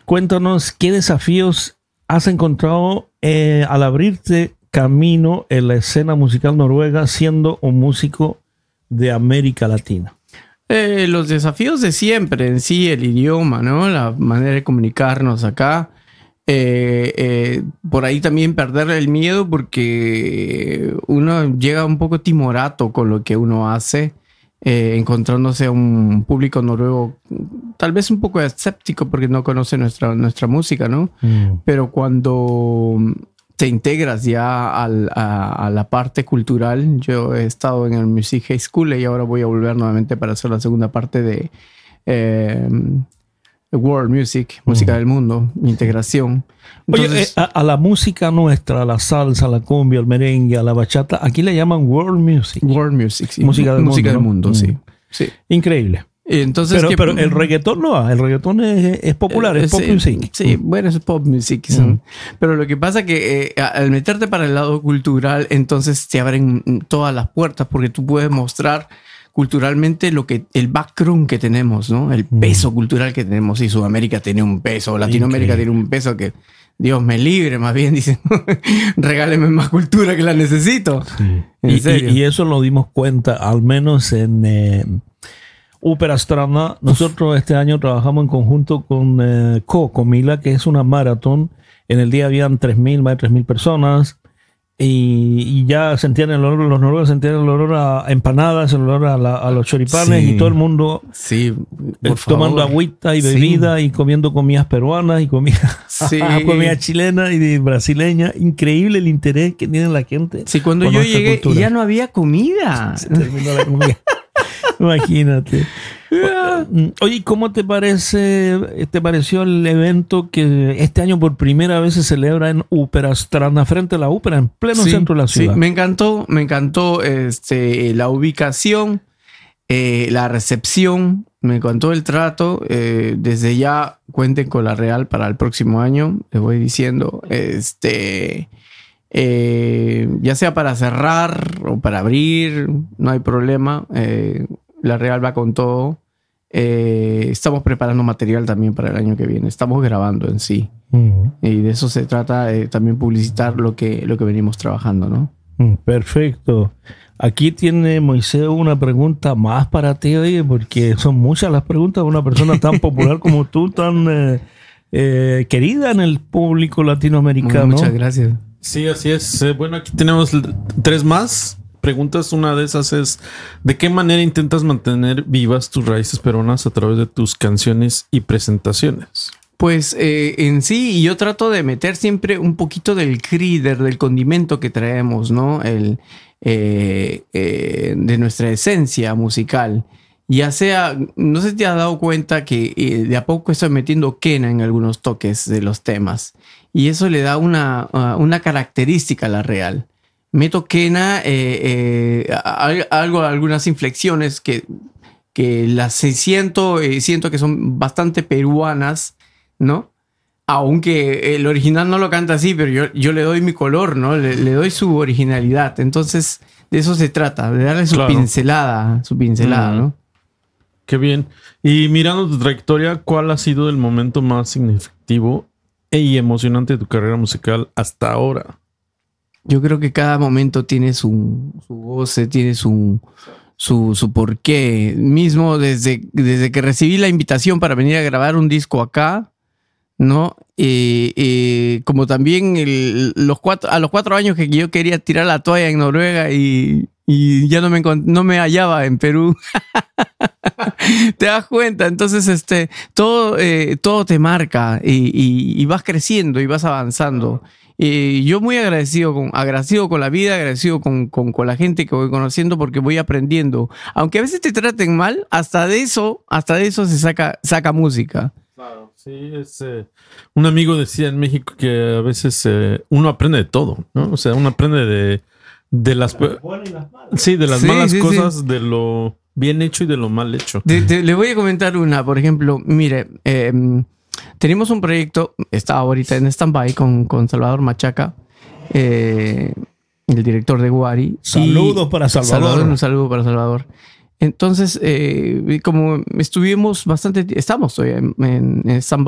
Cuéntanos qué desafíos has encontrado al abrirte camino en la escena musical noruega siendo un músico de América Latina. Los desafíos de siempre en sí, el idioma, ¿no? La manera de comunicarnos acá. Por ahí también perder el miedo porque uno llega un poco timorato con lo que uno hace, encontrándose a un público noruego tal vez un poco escéptico porque no conoce nuestra música, ¿no? Pero cuando te integras ya a la parte cultural, yo he estado en el Music High School y ahora voy a volver nuevamente para hacer la segunda parte de World Music, música del mundo, integración. Entonces, oye, a la música nuestra, a la salsa, a la cumbia, al merengue, a la bachata, aquí le llaman World Music. World Music, sí. Música del música mundo, del ¿no? mundo, sí. Increíble. Entonces, pero el reggaetón no, el reggaetón es popular, es pop music. Sí, bueno, es pop music. Pero lo que pasa es que al meterte para el lado cultural, entonces te abren todas las puertas porque tú puedes mostrar culturalmente el background que tenemos, ¿no? El peso cultural que tenemos. Y Sudamérica tiene un peso, Latinoamérica tiene un peso que Dios me libre, más bien dicen, regáleme más cultura que la necesito. Sí. ¿En serio? Y eso lo dimos cuenta, al menos en Ópera Strana. Nosotros este año trabajamos en conjunto con Comila, que es una maratón. En el día habían 3.000, más de 3.000 personas. Y ya sentían el olor, los noruegos sentían el olor a empanadas, el olor a los choripanes, Sí. y todo el mundo tomando agüita y bebida, y comiendo comidas peruanas y comida chilena y brasileña. Increíble el interés que tiene la gente. Sí, cuando yo llegué ya no había comida. Se terminó la comida. Imagínate. Oye, ¿cómo te pareció el evento que este año por primera vez se celebra en Ópera Strana, frente a la ópera, en pleno centro de la ciudad? Sí, me encantó la ubicación, la recepción, me encantó el trato. Desde ya cuenten con la Real para el próximo año, les voy diciendo, ya sea para cerrar o para abrir, no hay problema. La Real va con todo. Estamos preparando material también para el año que viene. Estamos grabando en sí. Y de eso se trata, también publicitar lo que venimos trabajando, ¿no? Perfecto. Aquí tiene Moisés una pregunta más para ti, oye, porque son muchas las preguntas de una persona tan popular como tú, tan querida en el público latinoamericano. Muchas gracias. Sí, así es. Bueno, aquí tenemos 3 más preguntas. Una de esas es: ¿de qué manera intentas mantener vivas tus raíces peruanas a través de tus canciones y presentaciones? Pues en sí, yo trato de meter siempre un poquito del crider, del condimento que traemos, ¿no? De nuestra esencia musical. Ya sea, no sé si te has dado cuenta que de a poco estoy metiendo quena en algunos toques de los temas. Y eso le da una característica a la Real. Meto quena, algunas inflexiones que las siento que son bastante peruanas, ¿no? Aunque el original no lo canta así, pero yo le doy mi color, ¿no? Le doy su originalidad. Entonces, de eso se trata, de darle su pincelada, ¿no? Qué bien. Y mirando tu trayectoria, ¿cuál ha sido el momento más significativo y emocionante de tu carrera musical hasta ahora? Yo creo que cada momento tiene su goce, tiene su porqué. Mismo desde que recibí la invitación para venir a grabar un disco acá, ¿no? Como también a los 4 años que yo quería tirar la toalla en Noruega y ya no me hallaba en Perú. ¿Te das cuenta? Entonces, todo te marca y vas creciendo y vas avanzando. Yo muy agradecido con la vida, agradecido con la gente que voy conociendo, porque voy aprendiendo. Aunque a veces te traten mal, hasta de eso se saca música. Claro, sí, un amigo decía en México que a veces uno aprende de todo, ¿no? O sea, uno aprende de las buenas y las malas. Sí, de las malas cosas, de lo bien hecho y de lo mal hecho. Le voy a comentar una, por ejemplo, mire, tenemos un proyecto, está ahorita en stand-by con Salvador Machaca, el director de Guari. Saludos para Salvador. Un saludo para Salvador. Entonces, como estamos todavía en stand-by,